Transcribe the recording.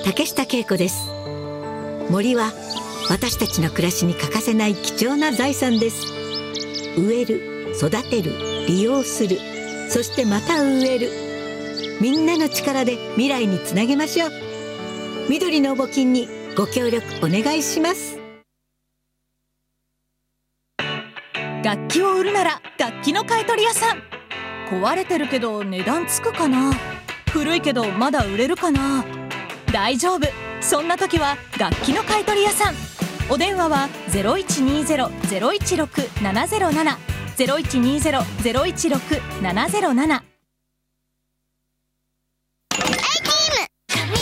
竹下恵子です。森は私たちの暮らしに欠かせない貴重な財産です。植える、育てる、利用する、そしてまた植える。みんなの力で未来につなげましょう。緑の募金にご協力お願いします。 楽器を売るなら楽器の買取屋さん。壊れてるけど値段つくかな、古いけどまだ売れるかな。大丈夫、そんな時は楽器の買取屋さん。お電話は 0120-016-707 0120-016-707